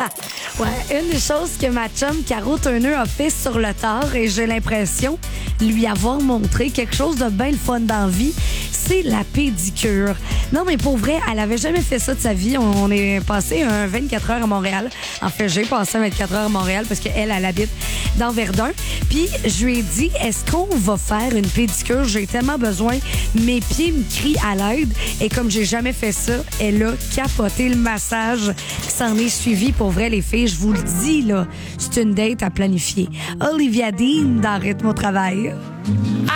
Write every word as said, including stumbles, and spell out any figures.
Ouais, une des choses que ma chum Caro Turner a fait sur le tard, et j'ai l'impression lui avoir montré quelque chose de bien le fun dans la vie, c'est la pédicure. Non, mais pour vrai, elle avait jamais fait ça de sa vie. On, on est passé un vingt-quatre heures à Montréal. En fait, j'ai passé un vingt-quatre heures à Montréal parce qu'elle, elle habite dans Verdun. Puis, je lui ai dit, est-ce qu'on va faire une pédicure? J'ai tellement besoin. Mes pieds me crient à l'aide. Et comme j'ai jamais fait ça, elle a capoté le massage qui s'en est suivi. Pour vrai, les filles, je vous le dis, là, c'est une date à planifier. Olivia Dean dans Rythme au travail.